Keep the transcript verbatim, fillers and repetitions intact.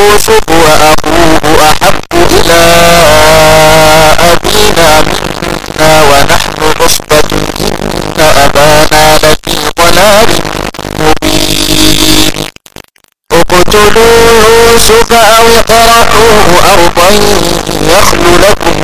يوسف وأخوه أحب إلى أبينا منا ونحن عصبة إن أبانا لفي ضلال مبين اقتلوا يوسف أو اطرحوه أرضا يخل لكم